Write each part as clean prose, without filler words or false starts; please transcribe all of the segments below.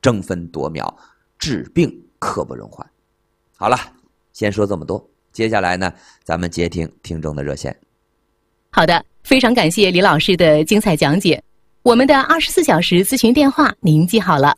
争分夺秒，治病刻不容缓。好了，先说这么多，接下来呢，咱们接听听众的热线。 好的，非常感谢李老师的精彩讲解。我们的24小时咨询电话您记好了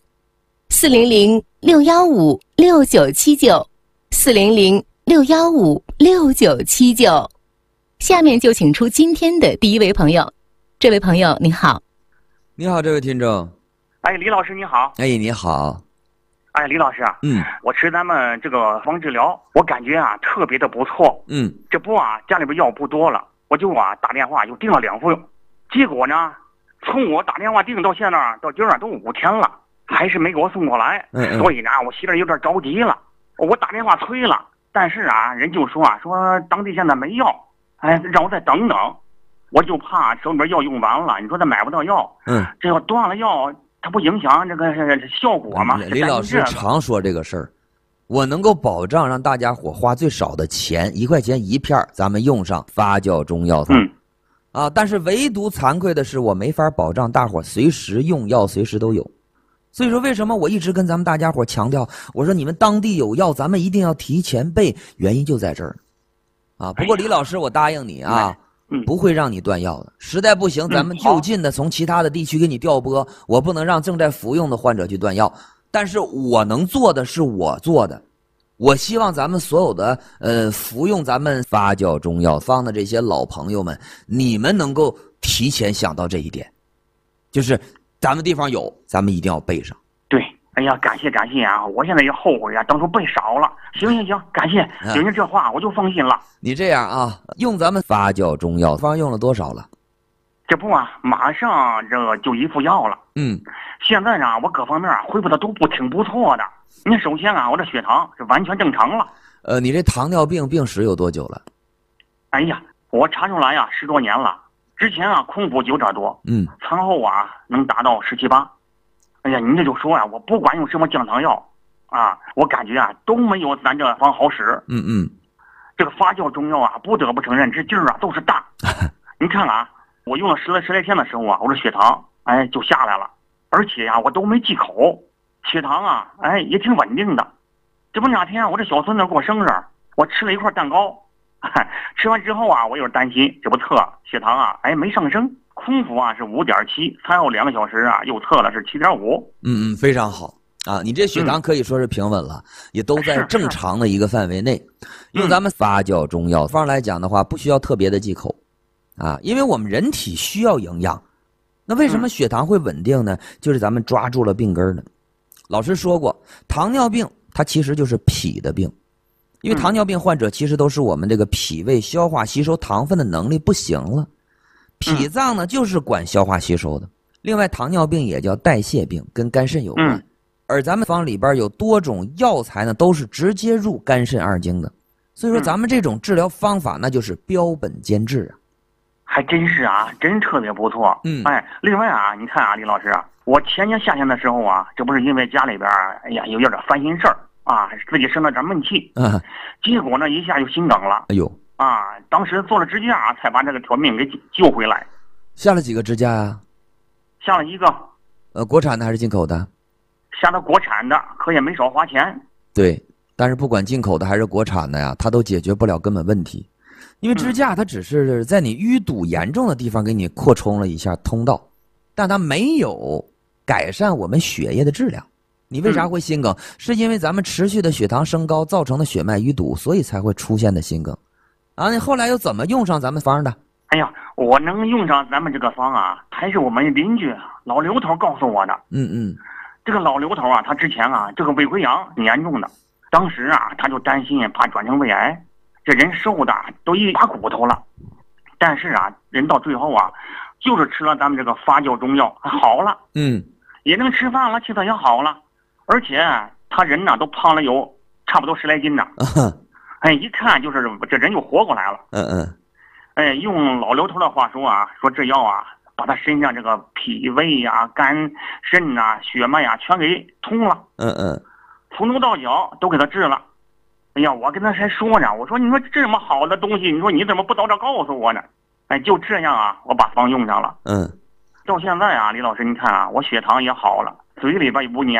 ，400-615-6979，400-615-6979。下面就请出今天的第一位朋友。这位朋友您好。 你好，这位听众。 哎，李老师你好。 哎，你好。 哎，李老师啊，我吃咱们这个方治疗，我感觉啊特别的不错。这不啊，家里边药不多了，我就啊打电话又订了2副，结果呢，从我打电话订到现在到今儿都5天了，还是没给我送过来。所以呢，我心里有点着急了。我打电话催了，但是啊，人就说当地现在没药，哎，让我再等等。我就怕手里边药用完了，你说他买不到药，这要断了药，它不影响这个效果吗？ 李老师常说这个事儿，我能够保障让大家伙花最少的钱，1块钱1片，咱们用上发酵中药汤。但是唯独惭愧的是，我没法保障大伙随时用药，随时都有。所以说，为什么我一直跟咱们大家伙强调，我说你们当地有药，咱们一定要提前备，原因就在这儿。不过李老师，我答应你啊。不会让你断药的，实在不行，咱们就近的从其他的地区给你调拨。我不能让正在服用的患者去断药，但是我能做的是我做的。我希望咱们所有的服用咱们发酵中药方的这些老朋友们，你们能够提前想到这一点，就是咱们地方有，咱们一定要备上。 对，哎呀，感谢啊！我现在也后悔啊，当初备少了。行，感谢，有您这话我就放心了。 你这样啊，用咱们发酵中药方用了多少了？ 这不啊，马上这个就1副药了。现在呢，我各方面恢复的都挺不错的。你看，首先啊，我这血糖是完全正常了。 你这糖尿病病史有多久了？ 哎呀，我查出来呀，10多年了。之前啊，空腹9点多，餐后啊能达到17、18。哎呀，您这就说呀，我不管用什么降糖药啊，我感觉啊都没有咱这方好使。这个发酵中药啊，不得不承认这劲儿啊都是大。您看啊，我用了10来天的时候啊，我这血糖就下来了，而且呀我都没忌口，血糖啊也挺稳定的。这不哪天我这小孙子过生日，我吃了一块蛋糕，吃完之后啊，我有点担心，这不测血糖啊没上升。空腹啊是5.7，餐后2个小时啊又测了是7.5。 非常好啊！你这血糖可以说是平稳了，也都在正常的一个范围内。用咱们发酵中药方来讲的话，不需要特别的忌口因为我们人体需要营养。那为什么血糖会稳定呢？就是咱们抓住了病根呢。老师说过，糖尿病它其实就是脾的病，因为糖尿病患者其实都是我们这个脾胃消化吸收糖分的能力不行了。脾脏呢就是管消化吸收的。另外，糖尿病也叫代谢病，跟肝肾有关。而咱们方里边有多种药材呢，都是直接入肝肾二经的。所以说，咱们这种治疗方法那就是标本兼治啊。 还真是啊，真特别不错。另外啊，你看啊，李老师啊，我前年夏天的时候啊，这不是因为家里边有点烦心事儿啊，自己生了点闷气，结果呢一下就心梗了。当时做了支架才把这个条命给救回来。 下了几个支架呀？ 下了1个。 国产的还是进口的？ 下的国产的，可也没少花钱。 对，但是不管进口的还是国产的呀，它都解决不了根本问题。因为支架它只是在你淤堵严重的地方给你扩充了一下通道，但它没有改善我们血液的质量。你为啥会心梗？是因为咱们持续的血糖升高造成的血脉淤堵，所以才会出现的心梗。你后来又怎么用上咱们方的？ 哎呀，我能用上咱们这个方啊，还是我们邻居老刘头告诉我的。这个老刘头啊，他之前啊这个胃溃疡挺严重的，当时啊他就担心怕转成胃癌，这人瘦的都一把骨头了。但是啊，人到最后啊，就是吃了咱们这个发酵中药好了，也能吃饭了，气色也好了，而且他人呢都胖了有差不多10来斤呢。一看就是这人就活过来了。用老刘头的话说啊，说这药啊，把他身上这个脾胃啊、肝肾啊、血脉啊全给通了。从头到脚都给他治了。哎呀，我跟他还说呢，我说你说这么好的东西，你说你怎么不早点告诉我呢？就这样啊，我把方用上了。到现在啊，李老师，你看啊，我血糖也好了，嘴里边也不粘